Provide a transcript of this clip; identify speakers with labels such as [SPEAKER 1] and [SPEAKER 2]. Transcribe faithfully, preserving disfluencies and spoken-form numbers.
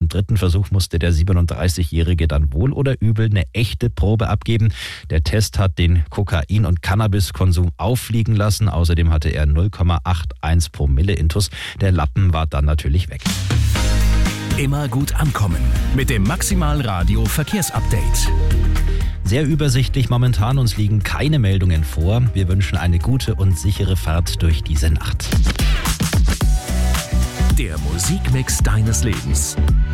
[SPEAKER 1] Beim dritten Versuch musste der siebenunddreißigjährige dann wohl oder übel eine echte Probe abgeben. Der Test hat den Kokain- und Cannabiskonsum auffliegen lassen. Außerdem hatte er null Komma einundachtzig Promille Intus. Der Lappen war dann natürlich weg.
[SPEAKER 2] Immer gut ankommen mit dem Maximal Radio Verkehrsupdate.
[SPEAKER 1] Sehr übersichtlich momentan, uns liegen keine Meldungen vor. Wir wünschen eine gute und sichere Fahrt durch diese Nacht.
[SPEAKER 2] Der Musikmix deines Lebens.